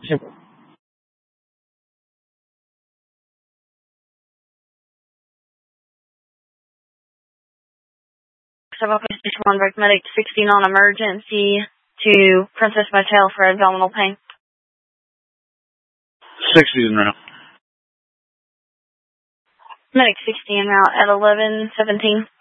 Sure. 751 Break Medic 16 on emergency to Princess Motel for abdominal pain. 60 en route. Medic 60 en route at 11:17.